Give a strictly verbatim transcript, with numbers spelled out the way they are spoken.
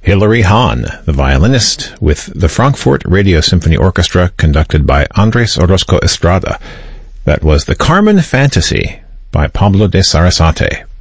Hilary Hahn, the violinist, with the Frankfurt Radio Symphony Orchestra, conducted by Andres Orozco Estrada. That was the Carmen Fantasy by Pablo de Sarasate.